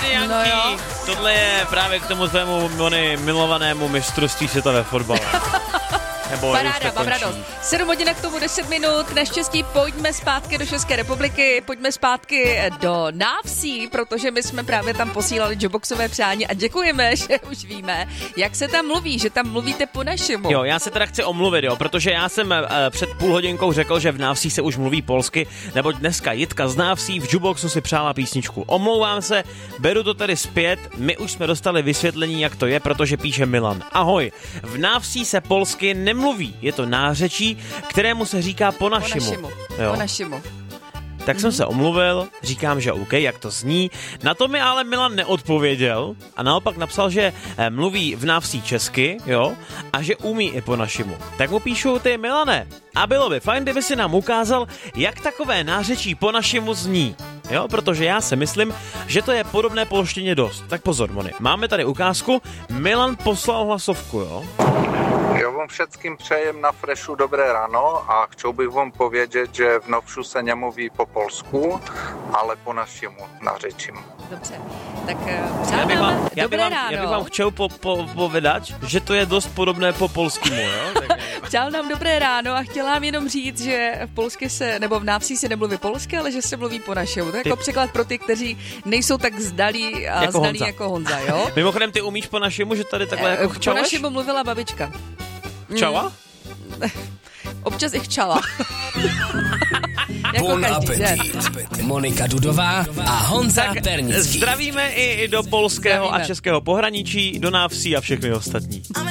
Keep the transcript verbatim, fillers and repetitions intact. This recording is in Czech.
Daddy Yankee. No tohle je právě k tomu tvému milovanému mistrovství světa ve fotbale. Nebo paráda, mám radost. sedm hodin k tomu deset minut. Naštěstí pojďme zpátky do České republiky, pojďme zpátky do Návsí, protože my jsme právě tam posílali joboxové přání a děkujeme, že už víme, jak se tam mluví, že tam mluvíte po našemu. Jo, já se teda chci omluvit, jo, protože já jsem uh, před půl hodinkou řekl, že v Návsí se už mluví polsky, neboť dneska Jitka z Návsí v joboxu si přála písničku. Omlouvám se, beru to tady zpět, my už jsme dostali vysvětlení, jak to je, protože píše Milan. Ahoj, v Návsí se polsky nemluví. Mluví. Je to nářečí, kterému se říká po našemu. Po našemu. Jo. Po našemu. Tak mm-hmm. jsem se omluvil, říkám, že OK, jak to zní. Na to mi ale Milan neodpověděl a naopak napsal, že mluví v Návsí česky, jo, a že umí i po našemu. Tak mu píšu, ty Milane, a bylo by fajn, kdyby si nám ukázal, jak takové nářečí po našemu zní. Jo, protože já si myslím, že to je podobné polštině dost. Tak pozor, Moni, máme tady ukázku. Milan poslal hlasovku, jo. Ja vám všetkým přejem na Freshu dobré ráno a chcel bych vám povedať, že v Novšu se nemluví po polsku, ale po našemu nářečím. Dobře, tak přátelé, já bych vám, já dobré bych vám, ráno. Já bych vám chtěl po, po, povedať, že to je dost podobné po polskému, jo? Přál nám dobré ráno a chtěla nám jenom říct, že v Polsky se, nebo v Návsí se nemluví polsky, ale že se mluví po našemu. To je jako překlad pro ty, kteří nejsou tak zdalí a jako zdalí Honza. jako Honza, jo? Mimochodem, ty umíš po našemu, že tady takhle jako Po chčaleš? našemu mluvila babička. Čala? Občas i chčala. Jako Bon každý, že? appetit. Monika Dudová a Honza Pernický. Zdravíme i do polského Zdravíme. a českého pohraničí, do Návsí a všechny ostatní.